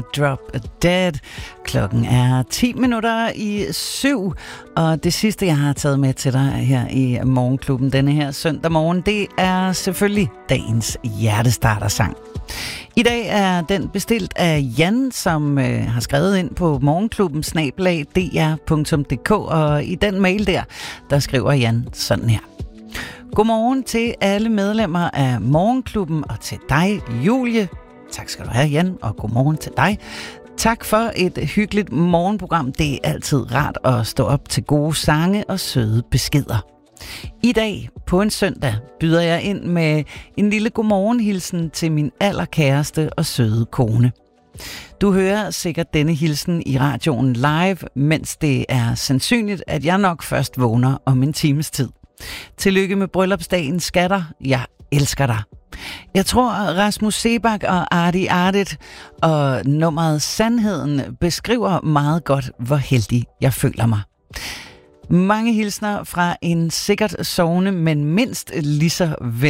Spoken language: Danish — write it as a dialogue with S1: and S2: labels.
S1: Drop Dead. Klokken er 7:10, og det sidste, jeg har taget med til dig her i Morgenklubben denne her søndag morgen, det er selvfølgelig dagens hjertestartersang. I dag er den bestilt af Jan, som har skrevet ind på morgenklubben@dr.dk, og i den mail der skriver Jan sådan her. Godmorgen til alle medlemmer af Morgenklubben og til dig, Julie. Tak skal du have, Jan, og godmorgen til dig. Tak for et hyggeligt morgenprogram. Det er altid rart at stå op til gode sange og søde beskeder. I dag, på en søndag, byder jeg ind med en lille godmorgenhilsen til min allerkæreste og søde kone. Du hører sikkert denne hilsen i radioen live, mens det er sandsynligt, at jeg nok først vågner om en times tid. Tillykke med bryllupsdagen, skatter. Jeg elsker dig. Jeg tror, Rasmus Sebak og Arti Artit og nummeret Sandheden beskriver meget godt, hvor heldig jeg føler mig. Mange hilsner fra en sikkert sovende, men mindst lige så